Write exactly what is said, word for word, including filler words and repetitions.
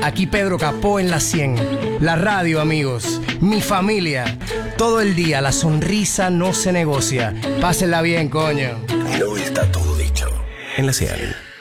Aquí Pedro Capó en la cien. La radio, amigos. Mi familia. Todo el día la sonrisa no se negocia. Pásenla bien, coño. No está todo dicho. En la cien.